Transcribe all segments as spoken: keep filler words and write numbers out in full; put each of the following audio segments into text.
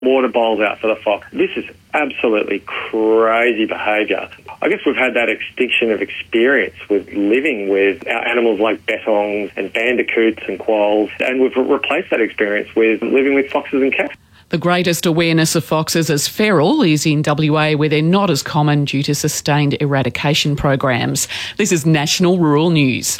water bowls out for the fox. This is absolutely crazy behaviour. I guess we've had that extinction of experience with living with our animals like bettongs and bandicoots and quolls, and we've re- replaced that experience with living with foxes and cats. The greatest awareness of foxes as feral is in W A, where they're not as common due to sustained eradication programs. This is National Rural News.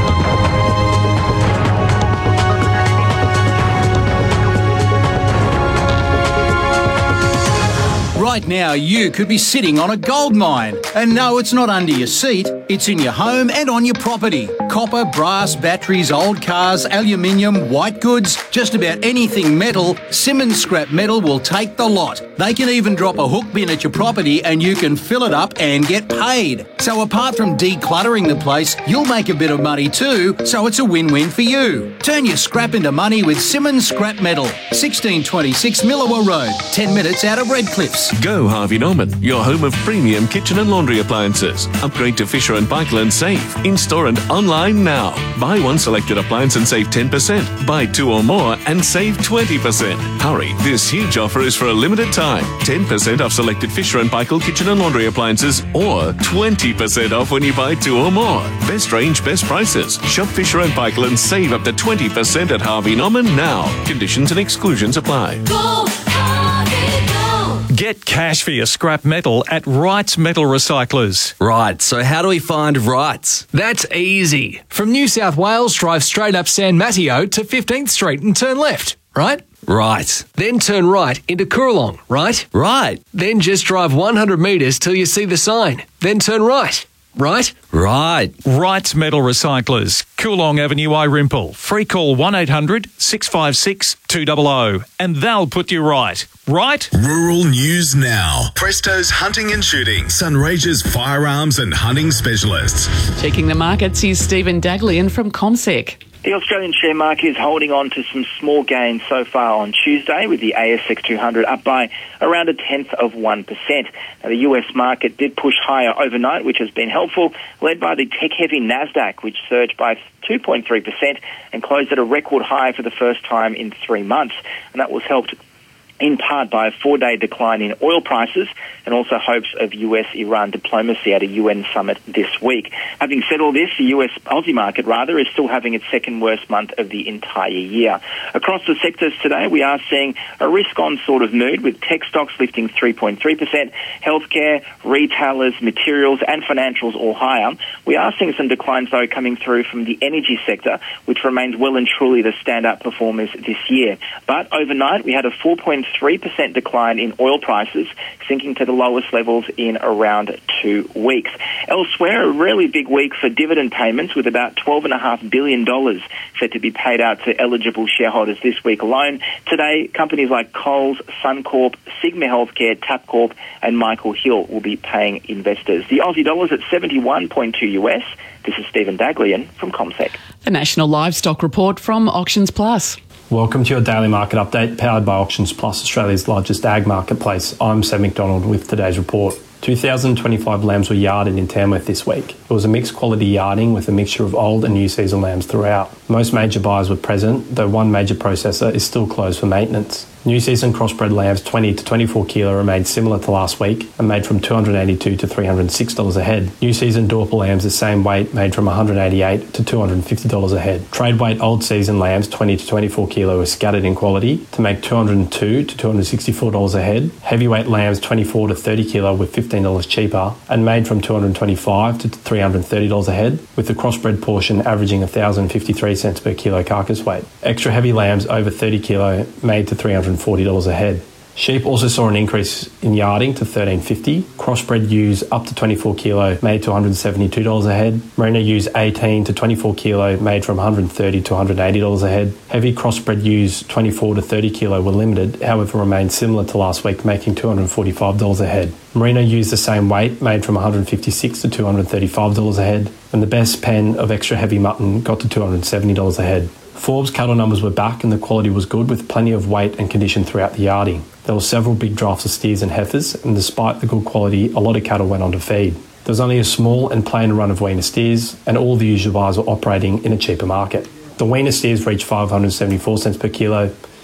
Right now, you could be sitting on a gold mine. And no, it's not under your seat. It's in your home and on your property. Copper, brass, batteries, old cars, aluminium, white goods, just about anything metal, Simmons Scrap Metal will take the lot. They can even drop a hook bin at your property and you can fill it up and get paid. So apart from decluttering the place, you'll make a bit of money too, so it's a win-win for you. Turn your scrap into money with Simmons Scrap Metal. sixteen twenty-six Millawa Road, ten minutes out of Redcliffs. Go Harvey Norman, your home of premium kitchen and laundry appliances. Upgrade to Fisher and Paykel and save. In-store and online now. Buy one selected appliance and save ten percent. Buy two or more and save twenty percent. Hurry, this huge offer is for a limited time. ten percent off selected Fisher and Paykel kitchen and laundry appliances, or twenty percent off when you buy two or more. Best range, best prices. Shop Fisher and Paykel and save up to twenty percent at Harvey Norman now. Conditions and exclusions apply. Go Harvey, go! Get cash for your scrap metal at Wrights Metal Recyclers. Right, so how do we find Wrights? That's easy. From New South Wales, drive straight up San Mateo to fifteenth Street and turn left, right? Right. Then turn right into Coorong, right? Right. Then just drive one hundred metres till you see the sign. Then turn right, right? Right. Wrights Metal Recyclers, Coolong Avenue, Irimple. Free call one eight hundred six five six two hundred and they'll put you right. Right? Rural News Now. Presto's Hunting and Shooting. Sunraysia's firearms and hunting specialists. Checking the markets, here's Stephen Daglian from CommSec. The Australian share market is holding on to some small gains so far on Tuesday, with the A S X two hundred up by around a tenth of one percent. Now, the U S market did push higher overnight, which has been helpful, led by the tech-heavy NASDAQ, which surged by two point three percent and closed at a record high for the first time in three months. And that was helped in part by a four-day decline in oil prices and also hopes of U S Iran diplomacy at a U N summit this week. Having said all this, the U S Aussie market, rather, is still having its second worst month of the entire year. Across the sectors today, we are seeing a risk-on sort of mood, with tech stocks lifting three point three percent, healthcare, retailers, materials and financials all higher. We are seeing some declines, though, coming through from the energy sector, which remains well and truly the standout performers this year. But overnight, we had a four point three percent decline in oil prices, sinking to the lowest levels in around two weeks. Elsewhere, a really big week for dividend payments, with about twelve point five billion dollars set to be paid out to eligible shareholders this week alone. Today, companies like Coles, Suncorp, Sigma Healthcare, Tabcorp and Michael Hill will be paying investors. The Aussie dollar's at seventy-one point two U S. This is Stephen Daglian from CommSec. The National Livestock Report from Auctions Plus. Welcome to your daily market update, powered by Auctions Plus, Australia's largest ag marketplace. I'm Sam McDonald with today's report. two thousand twenty-five lambs were yarded in Tamworth this week. It was a mixed quality yarding with a mixture of old and new season lambs throughout. Most major buyers were present, though one major processor is still closed for maintenance. New season crossbred lambs twenty to twenty-four kilo remained similar to last week and made from two hundred eighty-two dollars to three hundred six dollars a head. New season Dorper lambs the same weight made from one hundred eighty-eight dollars to two hundred fifty dollars a head. Trade weight old season lambs twenty to twenty-four kilo were scattered in quality to make two hundred two dollars to two hundred sixty-four dollars a head. Heavyweight lambs twenty-four to thirty kilo were fifteen dollars cheaper and made from two hundred twenty-five dollars to three hundred thirty dollars a head, with the crossbred portion averaging one thousand fifty-three cents per kilo carcass weight. Extra heavy lambs over thirty kilo made to three hundred forty dollars a head. Sheep also saw an increase in yarding to thirteen fifty. Crossbred ewes up to twenty-four kilo made to one hundred seventy-two dollars a head. Merino ewes eighteen to twenty-four kilo made from one hundred thirty dollars to one hundred eighty dollars a head. Heavy crossbred ewes twenty-four to thirty kilo were limited, however remained similar to last week, making two hundred forty-five dollars a head. Merino ewes the same weight made from one hundred fifty-six dollars to two hundred thirty-five dollars a head. And the best pen of extra heavy mutton got to two hundred seventy dollars a head. Forbes cattle numbers were back and the quality was good, with plenty of weight and condition throughout the yarding. There were several big drafts of steers and heifers, and despite the good quality, a lot of cattle went on to feed. There was only a small and plain run of weaner steers, and all the usual buyers were operating in a cheaper market. The weaner steers reached five hundred seventy-four cents per kilo,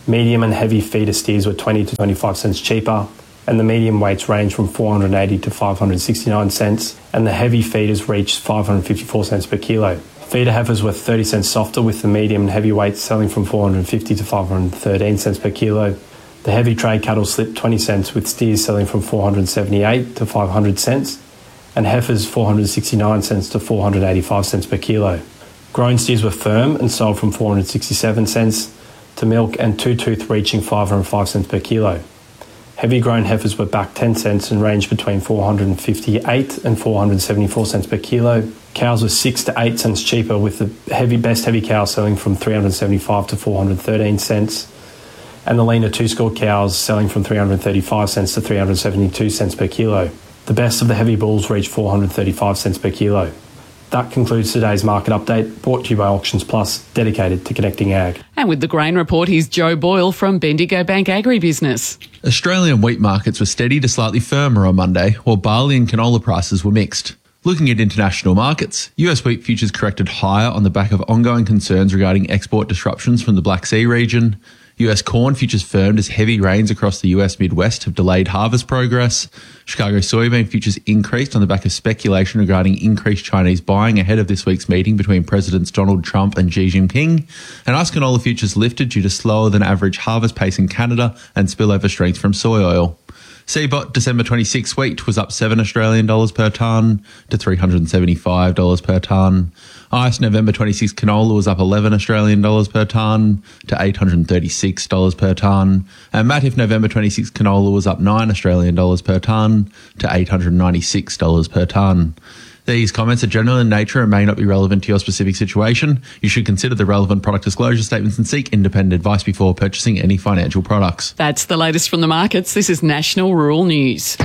Medium and heavy feeder steers were twenty to twenty-five cents cheaper, and the medium weights range from four hundred eighty to five hundred sixty-nine cents, and the heavy feeders reached five hundred fifty-four cents per kilo. Feeder heifers were thirty cents softer, with the medium and heavy weights selling from four hundred fifty to five hundred thirteen cents per kilo. The heavy trade cattle slipped twenty cents, with steers selling from four hundred seventy-eight to five hundred cents, and heifers four hundred sixty-nine cents to four hundred eighty-five cents per kilo. Grown steers were firm and sold from four hundred sixty-seven cents to milk and two-tooth reaching five hundred five cents per kilo. Heavy grown heifers were back ten cents and ranged between four hundred fifty-eight and four hundred seventy-four cents per kilo. Cows were six to eight cents cheaper, with the heavy best heavy cow selling from three hundred seventy-five to four hundred thirteen cents, and the leaner two-score cows selling from three hundred thirty-five cents to three hundred seventy-two cents per kilo. The best of the heavy bulls reached four hundred thirty-five cents per kilo. That concludes today's market update, brought to you by Auctions Plus, dedicated to connecting ag. And with the grain report, here's Joe Boyle from Bendigo Bank Agribusiness. Australian wheat markets were steady to slightly firmer on Monday, while barley and canola prices were mixed. Looking at international markets, U S wheat futures corrected higher on the back of ongoing concerns regarding export disruptions from the Black Sea region. U S corn futures firmed as heavy rains across the U S Midwest have delayed harvest progress. Chicago soybean futures increased on the back of speculation regarding increased Chinese buying ahead of this week's meeting between Presidents Donald Trump and Xi Jinping. And ice canola futures lifted due to slower than average harvest pace in Canada and spillover strength from soy oil. C B O T December twenty-sixth wheat was up seven Australian dollars per tonne to three hundred seventy-five dollars per tonne. I C E November twenty-sixth canola was up eleven Australian dollars per tonne to eight hundred thirty-six dollars per tonne. And Matif November twenty-sixth canola was up nine Australian dollars per tonne to eight hundred ninety-six dollars per tonne. These comments are general in nature and may not be relevant to your specific situation. You should consider the relevant product disclosure statements and seek independent advice before purchasing any financial products. That's the latest from the markets. This is National Rural News.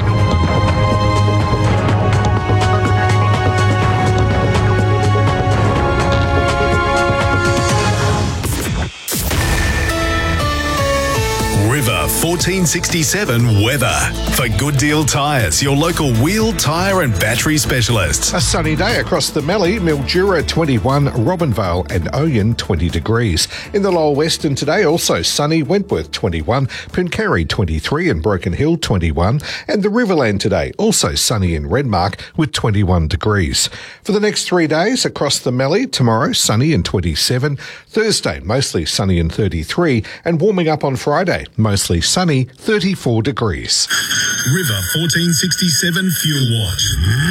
River fourteen sixty-seven weather. For Good Deal Tyres, your local wheel, tyre and battery specialists. A sunny day across the Mallee, Mildura twenty-one, Robinvale and Oyen twenty degrees. In the lower western today, also sunny, Wentworth twenty-one, Pooncarie twenty-three and Broken Hill twenty-one, and the Riverland today, also sunny in Redmark with twenty-one degrees. For the next three days across the Mallee, tomorrow sunny and twenty-seven, Thursday mostly sunny and thirty-three, and warming up on Friday, mostly sunny, thirty-four degrees. River fourteen sixty-seven Fuel Watch.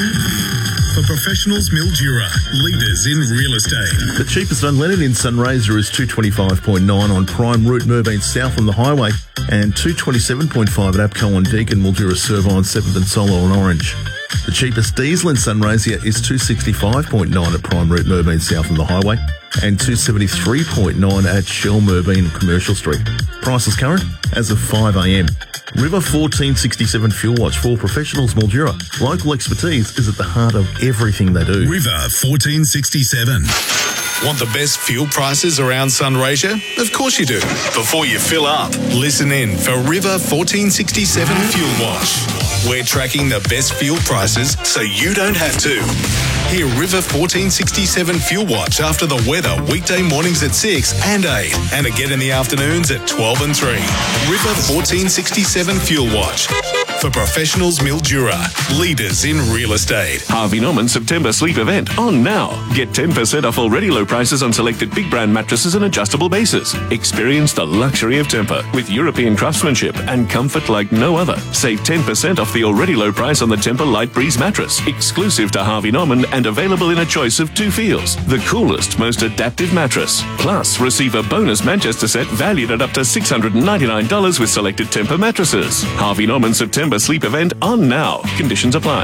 For professionals, Mildura, leaders in real estate. The cheapest unleaded in Sunraysia is two twenty-five point nine on Prime Route Merbein South on the highway and two twenty-seven point five at Apco on Deakin, Mildura Servine, seventh and Solo on Orange. The cheapest diesel in Sunraysia is two sixty-five point nine at Prime Route Merbein South on the highway and two seventy-three point nine at Shell Merbein Commercial Street. Prices current as of five a m. River fourteen sixty-seven Fuel Watch for professionals, Mildura. Local expertise is at the heart of everything they do. River fourteen sixty-seven. Want the best fuel prices around Sunraysia? Of course you do. Before you fill up, listen in for River fourteen sixty-seven Fuel Watch. We're tracking the best fuel prices so you don't have to. Hear River fourteen sixty-seven Fuel Watch after the weather weekday mornings at six and eight and again in the afternoons at twelve and three. River fourteen sixty-seven Fuel Watch. For professionals, Mildura, leaders in real estate. Harvey Norman September sleep event on now. Get ten percent off already low prices on selected big brand mattresses and adjustable bases. Experience the luxury of Tempur with European craftsmanship and comfort like no other. Save ten percent off the already low price on the Tempur Light Breeze mattress, exclusive to Harvey Norman and available in a choice of two feels. The coolest, most adaptive mattress. Plus, receive a bonus Manchester set valued at up to six hundred ninety-nine dollars with selected Tempur mattresses. Harvey Norman September sleep event on now. Conditions apply.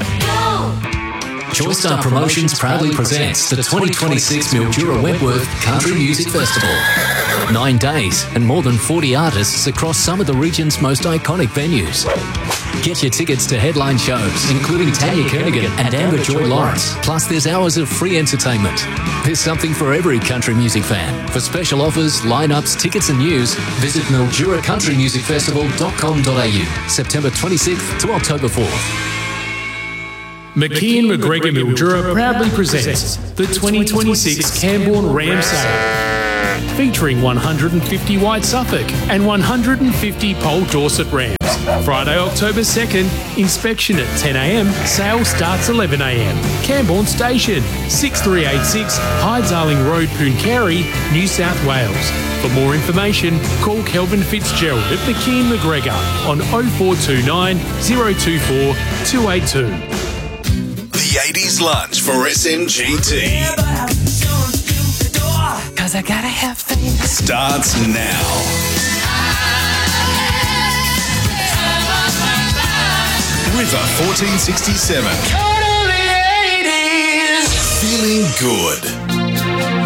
Choice Star Promotions proudly presents the twenty twenty-six Mildura Wentworth Country Music Festival. Nine days and more than forty artists across some of the region's most iconic venues. Get your tickets to headline shows, including Tanya Kernigan and Amber Joy Lawrence. Plus, there's hours of free entertainment. There's something for every country music fan. For special offers, lineups, tickets and news, visit mildura country music festival dot com dot a u. September twenty-sixth to October fourth. McKeon McGregor Mildura proudly presents the twenty twenty-six Camborne Ram Sale. featuring one hundred fifty White Suffolk and one hundred fifty Pole Dorset Rams. Friday, October second, inspection at ten a m, sale starts eleven a m. Camborne Station, six three eight six Hyde Darling Road, Pooncarie, New South Wales. For more information, call Kelvin Fitzgerald at McKean McGregor on oh four two nine, oh two four, two eight two. The eighties lunch for S M G T. Cause I gotta have faith. Starts now. River fourteen sixty-seven. Totally eighties. Feeling good.